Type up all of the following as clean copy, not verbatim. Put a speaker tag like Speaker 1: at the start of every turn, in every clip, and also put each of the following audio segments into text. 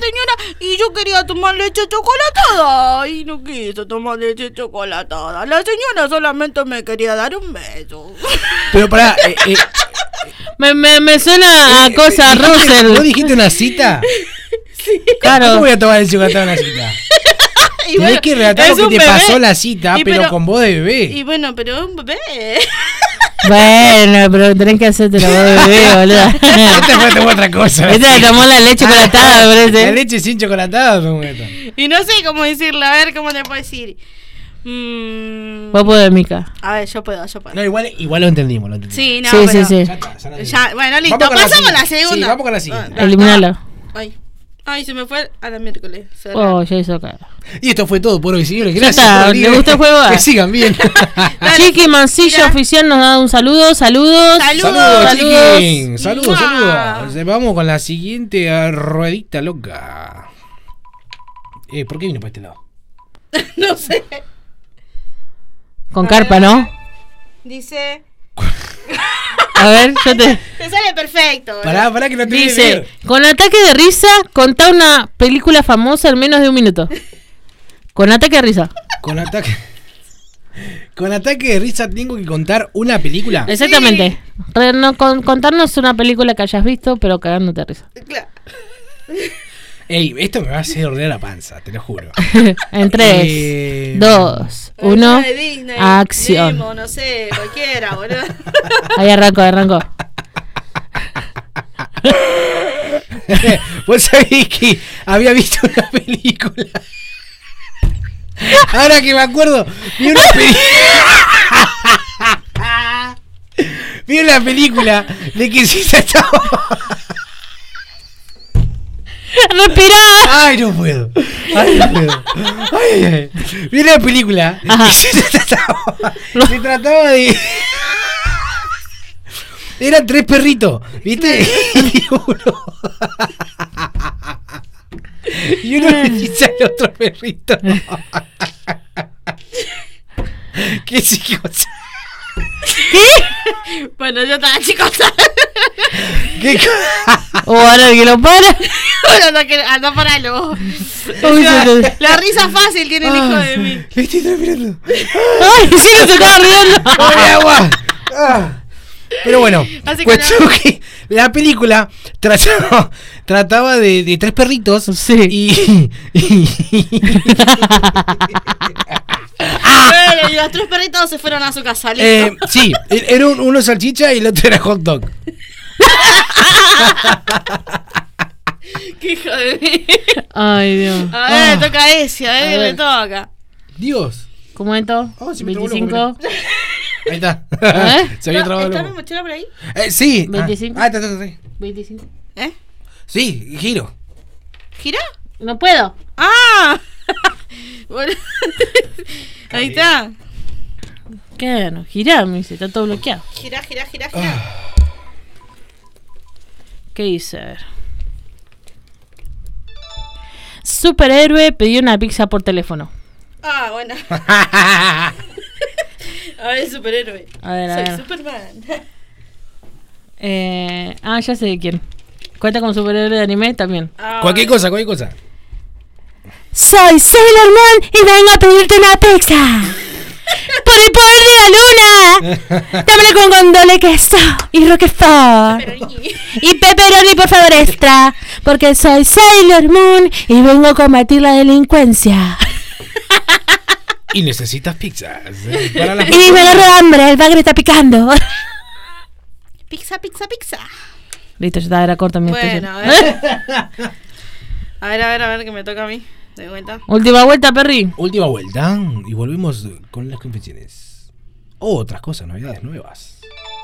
Speaker 1: señora, y yo quería tomar leche chocolatada, y no quiso tomar leche chocolatada. La señora solamente me quería dar un beso.
Speaker 2: Pero pará,
Speaker 3: me suena a cosa Russell.
Speaker 2: ¿Vos dijiste una cita?
Speaker 1: Sí.
Speaker 3: Claro.
Speaker 2: ¿Cómo voy a tomar leche chocolatada en una cita?
Speaker 1: Y
Speaker 2: Tenés que relatar lo que te
Speaker 1: bebé.
Speaker 2: pasó la cita, pero con voz de bebé.
Speaker 1: Y bueno, pero es un bebé.
Speaker 3: Bueno, pero tenés que hacerte la voz de bebé, boludo.
Speaker 2: Esta fue otra cosa.
Speaker 3: Esta le tomó la leche chocolatada, me
Speaker 2: La
Speaker 3: parece.
Speaker 2: leche sin chocolatada fue esto.
Speaker 1: Y no sé cómo decirlo, a ver cómo te puedo decir.
Speaker 3: Vos podés, Mica.
Speaker 1: A ver, yo puedo.
Speaker 2: No, igual lo entendimos.
Speaker 1: Sí, no,
Speaker 3: Sí,
Speaker 1: pero...
Speaker 3: sí.
Speaker 2: Ya está, ya lo
Speaker 1: Ya, bueno, listo,
Speaker 2: Vamos con
Speaker 1: pasamos a la
Speaker 2: siguiente.
Speaker 1: segunda.
Speaker 2: Sí, vamos con la siguiente.
Speaker 3: Eliminalo.
Speaker 1: Ay, se me fue a la miércoles.
Speaker 3: Oh, ya hizo acá.
Speaker 2: Y esto fue todo por hoy, señores.
Speaker 3: Ya
Speaker 2: Gracias
Speaker 3: está,
Speaker 2: por
Speaker 3: ¿le
Speaker 2: venir.
Speaker 3: gustó el juego?
Speaker 2: Que sigan bien.
Speaker 3: Chiqui Mancilla
Speaker 1: Mira.
Speaker 3: Oficial nos da un saludo. Saludos.
Speaker 1: Saludos.
Speaker 2: Chiquín. Saludos.
Speaker 1: ¡Mua!
Speaker 2: Vamos con la siguiente ruedita loca. ¿Por qué vino para este lado?
Speaker 1: No sé.
Speaker 3: Con carpa, ¿no?
Speaker 1: Dice...
Speaker 3: A ver, yo te...
Speaker 1: Te sale perfecto.
Speaker 2: Pará que no te
Speaker 3: Dice, con ataque de risa, contá una película famosa en menos de un minuto. Con ataque de risa.
Speaker 2: Con ataque de risa tengo que contar una película.
Speaker 3: Exactamente. Contarnos una película que hayas visto, pero cagándote de risa.
Speaker 1: Claro.
Speaker 2: Ey, esto me va a hacer hornear la panza, te lo juro.
Speaker 3: En 3, 2, 1,
Speaker 1: Alguna de Disney,
Speaker 3: acción.
Speaker 1: Nemo, no sé, cualquiera, boludo.
Speaker 3: Ahí arrancó.
Speaker 2: Vos sabés que había visto una película. Ahora que me acuerdo, vi una película de que sí se estaba.
Speaker 3: ¡Respirá!
Speaker 2: Ay, no puedo. Ay. Vi una película
Speaker 3: Ajá.
Speaker 2: que se trataba de. Eran 3 perritos, ¿viste? Y uno le dice al otro perrito. ¿Qué chicos?
Speaker 3: ¿Qué?
Speaker 1: Bueno, yo estaba chicos.
Speaker 2: ¿Qué
Speaker 3: O ahora que lo para.
Speaker 1: Anda paralo.
Speaker 3: Uy,
Speaker 1: La risa fácil tiene el hijo de mí.
Speaker 2: Le estoy transpirando.
Speaker 3: Ay, sí, no se estaba riendo.
Speaker 2: ¡Come agua! Pero bueno,
Speaker 1: Hace
Speaker 2: cuestión que la película trataba de 3 perritos.
Speaker 3: Sí.
Speaker 1: Bueno, y los 3 perritos se fueron a su casa. Listo.
Speaker 2: Sí, era uno salchicha y el otro era hot dog.
Speaker 1: Qué hijo de mí.
Speaker 3: Ay, Dios.
Speaker 1: A ver, toca ese, a ver, me toca.
Speaker 2: Dios.
Speaker 3: ¿Cómo esto?
Speaker 2: Oh, se me trabó
Speaker 3: 25.
Speaker 2: Ahí está.
Speaker 3: ¿Eh?
Speaker 2: Se había trabado
Speaker 1: ¿Está
Speaker 2: el
Speaker 1: mi
Speaker 2: lomo.
Speaker 1: mochila por ahí?
Speaker 2: Sí.
Speaker 3: 25.
Speaker 2: Está.
Speaker 3: 25.
Speaker 1: ¿Eh?
Speaker 2: Sí, giro.
Speaker 1: ¿Gira?
Speaker 3: No puedo.
Speaker 1: ¡Ah! Bueno. Ahí está.
Speaker 3: ¿Qué? No, girá, me dice, está todo bloqueado.
Speaker 1: Gira.
Speaker 3: ¿Qué dice? A ver. Superhéroe pidió una pizza por teléfono.
Speaker 1: Ah, bueno. A ver, superhéroe.
Speaker 3: A ver,
Speaker 1: Soy Superman.
Speaker 3: Ya sé de quién. Cuenta como superhéroe de anime también.
Speaker 2: Cualquier cosa.
Speaker 3: Soy Sailor Moon y vengo a pedirte una pizza. Por el poder de la luna. Dámela con gondole queso y roquefort. Y pepperoni, por favor, extra. Porque soy Sailor Moon y vengo a combatir la delincuencia.
Speaker 2: Y necesitas pizzas. Para la
Speaker 3: Y me agarro hambre, el bagre está picando.
Speaker 1: Pizza.
Speaker 3: Listo, ya está, era corto mi
Speaker 1: Bueno,
Speaker 3: expresión.
Speaker 1: a ver, que me toca a mí. ¿Te cuenta?
Speaker 3: Última vuelta, Perry.
Speaker 2: Última vuelta y volvemos con las confesiones. Otras cosas, novedades nuevas.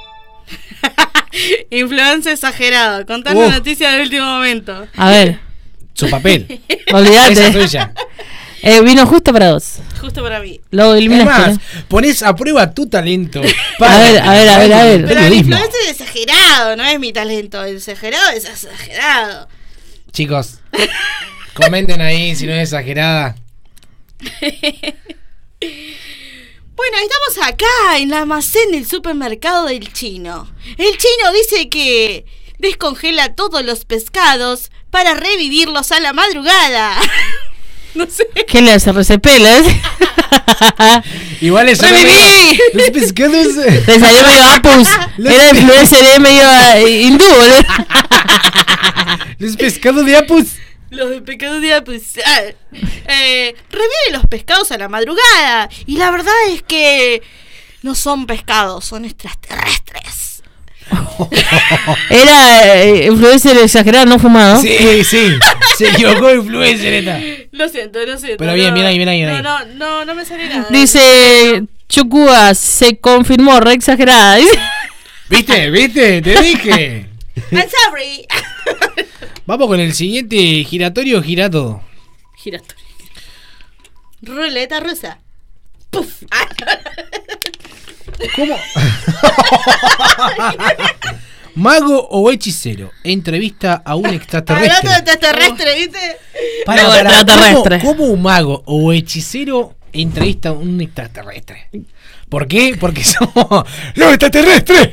Speaker 1: Influencia exagerado. Contame la noticia del último momento.
Speaker 3: A ver,
Speaker 2: Su papel.
Speaker 3: olvídate.
Speaker 2: Esa tuya.
Speaker 3: Vino justo para vos.
Speaker 1: Justo para mí.
Speaker 3: Lo eliminaste.
Speaker 2: Además, pones a prueba tu talento.
Speaker 3: A ver.
Speaker 1: Pero el influencer es exagerado, no es mi talento. El exagerado es exagerado.
Speaker 2: Chicos, comenten ahí si no es exagerada.
Speaker 1: Bueno, estamos acá en el almacén del supermercado del chino. El chino dice que descongela todos los pescados para revivirlos a la madrugada. No sé.
Speaker 3: ¿Qué le hace? ¿Recepela?
Speaker 2: Igual eso.
Speaker 3: ¡Reviví!
Speaker 2: Los pescados.
Speaker 3: Le salió medio Apus. Era influencer medio hindú, ¿eh?
Speaker 2: Los pescados de Apus.
Speaker 1: Los de pescados de Apus. Revive los pescados a la madrugada. Y la verdad es que no son pescados, son extraterrestres.
Speaker 3: Era influencer exagerado, no fumado.
Speaker 2: Sí. Se equivocó influencer esta.
Speaker 1: Lo siento.
Speaker 2: Pero bien, bien ahí.
Speaker 1: No me salió nada.
Speaker 3: Dice Chukua, se confirmó, re exagerada.
Speaker 2: ¿Viste? Te dije.
Speaker 1: I'm sorry.
Speaker 2: Vamos con el siguiente giratorio, gira todo.
Speaker 1: Giratorio. Ruleta rusa. Puf.
Speaker 2: ¿Cómo? Mago o hechicero entrevista a un extraterrestre.
Speaker 1: Hablando de extraterrestre, ¿viste?
Speaker 3: Extraterrestre.
Speaker 2: ¿Cómo un mago o hechicero entrevista a un extraterrestre? ¿Por qué? Porque somos los extraterrestres.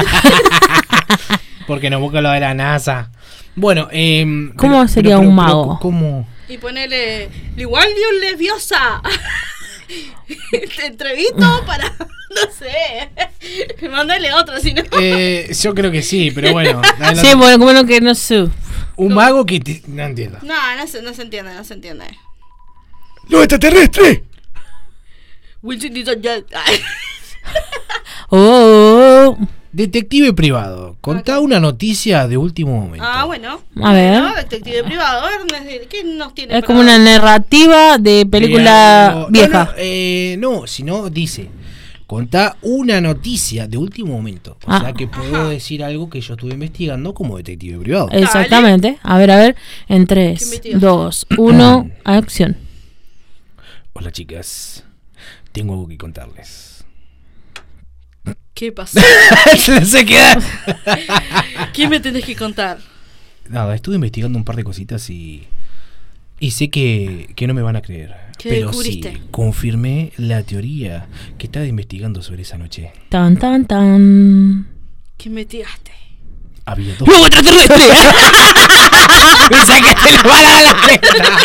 Speaker 2: Porque nos busca lo de la NASA. Bueno,
Speaker 3: ¿cómo sería un mago?
Speaker 2: ¿Cómo?
Speaker 1: Y ponele igual de un lesbiosa. Te entrevisto para, no sé, mándale otro si no.
Speaker 2: Yo creo que sí, pero bueno.
Speaker 3: Sí, bueno, como no que no sé.
Speaker 2: Un mago que no entiendo.
Speaker 1: No se entiende.
Speaker 2: ¡Los extraterrestres!
Speaker 1: Wilson is a jet.
Speaker 3: Oh.
Speaker 2: Detective privado, contá una noticia de último momento.
Speaker 1: Bueno.
Speaker 3: A ver.
Speaker 1: Bueno, detective privado. A ver, ¿qué nos tiene?
Speaker 3: Es como una narrativa de película vieja.
Speaker 2: No, sino dice, contá una noticia de último momento. O sea que puedo decir algo que yo estuve investigando como detective privado.
Speaker 3: Exactamente. A ver. En 3, 2, 1, acción.
Speaker 2: Hola chicas, tengo algo que contarles.
Speaker 1: ¿Qué pasó?
Speaker 2: Se queda.
Speaker 1: ¿Qué me tenés que contar?
Speaker 2: Nada, estuve investigando un par de cositas y sé que no me van a creer.
Speaker 1: ¿Qué
Speaker 2: pero
Speaker 1: descubriste?
Speaker 2: sí, confirmé la teoría que estaba investigando sobre esa noche.
Speaker 3: Tan.
Speaker 1: ¿Qué investigaste?
Speaker 2: Había dos.
Speaker 3: ¡Luego extraterrestre!
Speaker 2: Pensé que te lo van a la cresta.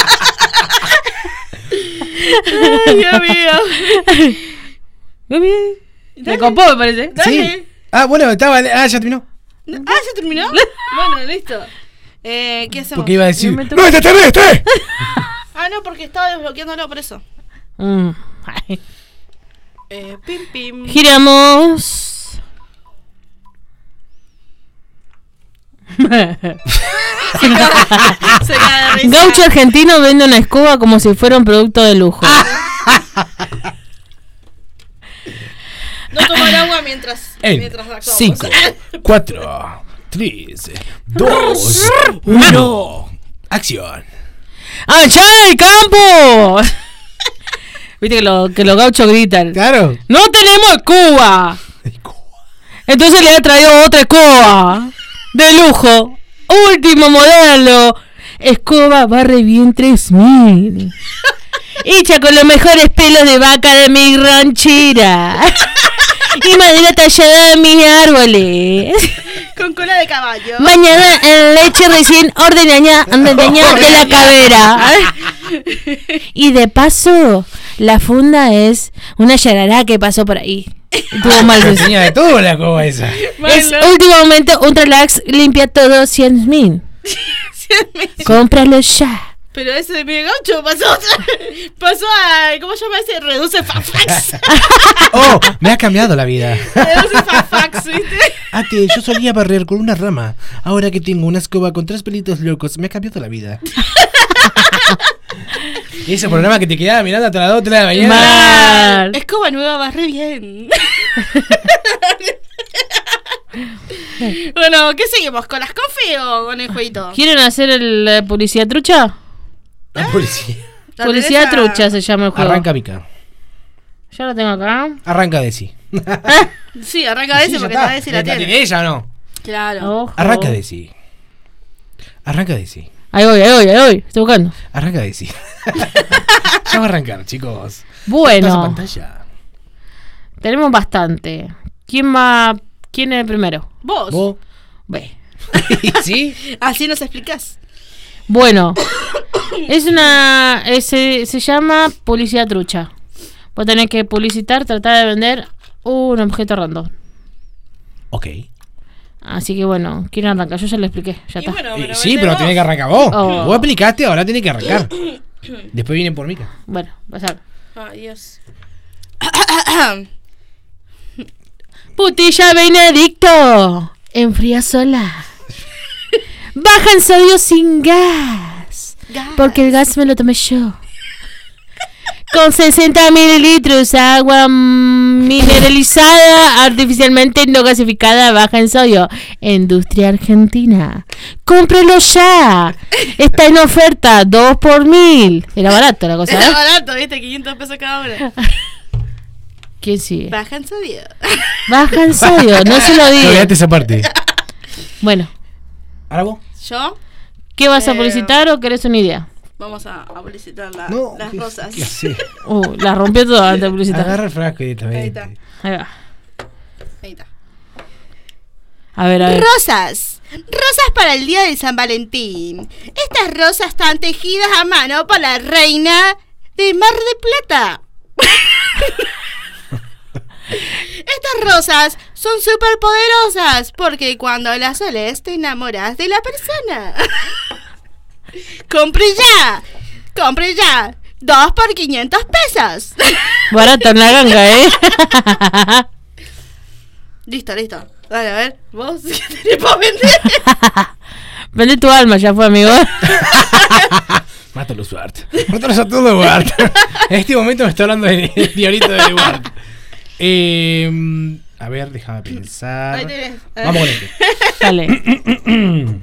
Speaker 1: Ay, Dios mío.
Speaker 3: Muy bien. Me copó, me parece.
Speaker 1: Dale.
Speaker 2: Sí. Bueno, estaba. Ya terminó.
Speaker 1: ¿Ya terminó? Bueno, listo. ¿Qué hacemos?
Speaker 2: Porque iba a decir.
Speaker 3: No me
Speaker 2: ¡No, extraterrestre!
Speaker 1: No, porque estaba desbloqueándolo por eso.
Speaker 3: Ay.
Speaker 1: Pim.
Speaker 3: Giramos.
Speaker 1: Se caga de risa.
Speaker 3: Gaucho argentino vende una escoba como si fuera un producto de lujo.
Speaker 1: No tomar agua mientras actuamos.
Speaker 2: 5, 4, 3, 2, 1. Acción.
Speaker 3: ¡Allá el campo! Viste que los gauchos gritan.
Speaker 2: Claro.
Speaker 3: ¡No tenemos escoba! Entonces le ha traído otra escoba de lujo. Último modelo. Escoba Barre Bien 3000. Hecha con los mejores pelos de vaca de mi ranchera. Y madera tallada de mis árboles.
Speaker 1: Con cola de caballo.
Speaker 3: Bañada en leche recién ordeñada de la cabera. Y de paso, la funda es una yarará que pasó por ahí. Tuvo mal
Speaker 2: Tenía de todo la coba esa.
Speaker 3: Es último momento, Ultralax limpia todo 100.000. Cómpralo ya.
Speaker 1: Pero ese de mi gaucho pasó a... ¿Cómo se llama ese? Reduce Fafax.
Speaker 2: Oh, me ha cambiado la vida.
Speaker 1: Reduce Fafax, ¿viste?
Speaker 2: Ate, yo solía barrer con una rama. Ahora que tengo una escoba con 3 pelitos locos, me ha cambiado la vida. Y ese programa que te quedaba mirando hasta las 2 de la mañana.
Speaker 3: Mal.
Speaker 1: Escoba nueva, barre bien. Bueno, ¿qué seguimos? ¿Con las coffee o con el jueguito?
Speaker 3: ¿Quieren hacer el publicidad trucha?
Speaker 2: La policía.
Speaker 1: La
Speaker 3: Publicidad
Speaker 1: Teresa-
Speaker 3: trucha se llama el juego.
Speaker 2: Arranca Mica.
Speaker 3: Yo lo tengo acá.
Speaker 2: Arranca Desi.
Speaker 1: Sí, arranca de ese porque la Desi la tiene.
Speaker 2: ella o no?
Speaker 1: Claro.
Speaker 3: Ojo.
Speaker 2: Arranca Desi. Arranca Desi.
Speaker 3: Ahí voy. Estoy buscando.
Speaker 2: Arranca Desi. Ya va a arrancar, chicos. Pasa
Speaker 3: Bueno,
Speaker 2: pantalla.
Speaker 3: tenemos bastante. ¿Quién es el primero?
Speaker 1: Vos.
Speaker 2: Vos.
Speaker 3: Ve.
Speaker 2: ¿Sí?
Speaker 1: Así nos explicás.
Speaker 3: Bueno, es una... se llama publicidad trucha. Vos tenés que publicitar, tratar de vender un objeto random.
Speaker 2: Ok.
Speaker 3: Así que bueno, ¿quién arranca? Yo ya le expliqué, ya
Speaker 1: Y
Speaker 3: está.
Speaker 1: bueno,
Speaker 2: Sí, pero tenés que arrancar vos.
Speaker 3: Oh.
Speaker 2: Vos explicaste, ahora tenés que arrancar. Después vienen por Mica.
Speaker 3: Bueno, pasar.
Speaker 1: Ay, Dios.
Speaker 3: Putilla Benedicto. Enfría sola. Baja en sodio sin gas. Porque el gas me lo tomé yo. Con 60 mililitros agua mineralizada, artificialmente no gasificada, baja en sodio. Industria Argentina. ¡Cómprelo ya! Está en oferta, 2 por 1000. Era barato la cosa,
Speaker 1: Era
Speaker 3: ¿eh?
Speaker 1: barato, ¿viste? 500 pesos cada uno.
Speaker 3: ¿Quién sigue?
Speaker 1: Baja en sodio.
Speaker 3: Baja en sodio, no se lo
Speaker 2: No
Speaker 3: digo.
Speaker 2: olvidaste esa parte.
Speaker 3: Bueno,
Speaker 2: ¿Ahora vos?
Speaker 1: Yo,
Speaker 3: ¿qué vas a publicitar o querés una idea?
Speaker 1: vamos a publicitar las
Speaker 2: ¿qué-
Speaker 1: rosas.
Speaker 2: ¿Qué haces?
Speaker 3: La rompió toda antes de publicitar.
Speaker 2: Agarra el frasco directamente.
Speaker 1: Ahí está.
Speaker 3: Ahí va.
Speaker 1: Ahí está.
Speaker 3: A ver, a ver.
Speaker 1: Rosas. Rosas para el día de San Valentín. Estas rosas están tejidas a mano por la reina de Mar de Plata. Estas rosas son súper poderosas porque cuando las olés te enamoras de la persona. ¡Compre ya! ¡Compre ya! 2 por 500 pesos.
Speaker 3: Barato en la ganga, ¿eh?
Speaker 1: Listo, listo. Dale, a ver, vos qué tenés para vender.
Speaker 3: Vende tu alma, ya fue, amigo.
Speaker 2: Mátalos, Duarte. Mátalos a todos, Duarte. En este momento me está hablando del diablito de Duarte. A ver, déjame pensar.
Speaker 1: Ahí tenés.
Speaker 2: Vamos con este.
Speaker 3: Dale.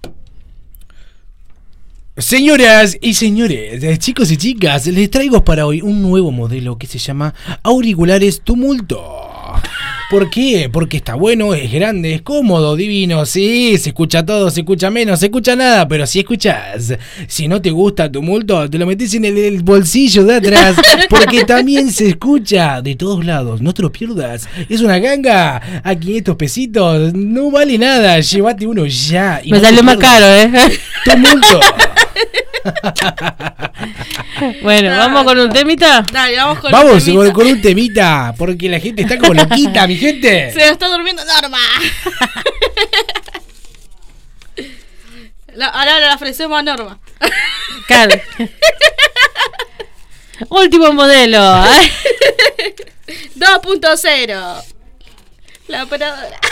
Speaker 2: Señoras y señores, chicos y chicas, les traigo para hoy un nuevo modelo que se llama Auriculares Tumulto. ¿Por qué? Porque está bueno, es grande, es cómodo, divino. Sí, se escucha todo, se escucha menos, se escucha nada, pero si escuchas. Si no te gusta Tumulto, te lo metes en el bolsillo de atrás, porque también se escucha de todos lados. No te lo pierdas. Es una ganga a 500 pesitos. No vale nada. Llévate uno ya. Y
Speaker 3: Me
Speaker 2: no te
Speaker 3: salió más
Speaker 2: pierdas.
Speaker 3: caro, ¿eh?
Speaker 2: Tumulto.
Speaker 3: Bueno, ¿vamos con un temita?
Speaker 1: Dale, vamos con
Speaker 2: Vamos
Speaker 1: el temita.
Speaker 2: con un temita, porque la gente está como loquita, mi gente.
Speaker 1: Se está durmiendo Norma. Ahora le ofrecemos a Norma.
Speaker 3: Claro. Último modelo.
Speaker 1: 2.0. La operadora.